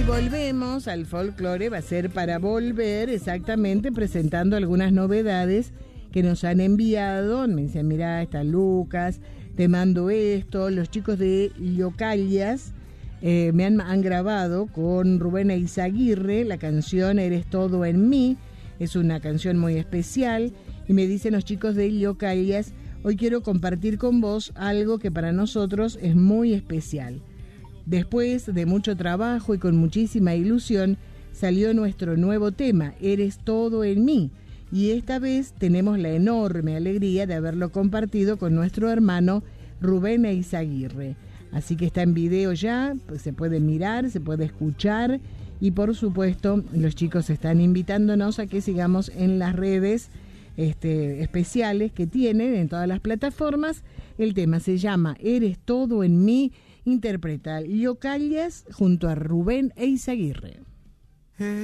volvemos al folclore, va a ser para volver exactamente presentando algunas novedades que nos han enviado. Me dicen, mirá, está Lucas, te mando esto. Los chicos de Yocalias me han grabado con Rubén Eizaguirre la canción Eres Todo en Mí. Es una canción muy especial y me dicen los chicos de Yocalias, hoy quiero compartir con vos algo que para nosotros es muy especial. Después de mucho trabajo y con muchísima ilusión, salió nuestro nuevo tema, Eres Todo en Mí, y esta vez tenemos la enorme alegría de haberlo compartido con nuestro hermano Rubén Eizaguirre. Así que está en video ya, pues se puede mirar, se puede escuchar, y por supuesto los chicos están invitándonos a que sigamos en las redes especiales que tienen en todas las plataformas. El tema se llama Eres Todo en Mí, interpreta Yocalias junto a Rubén Eizaguirre.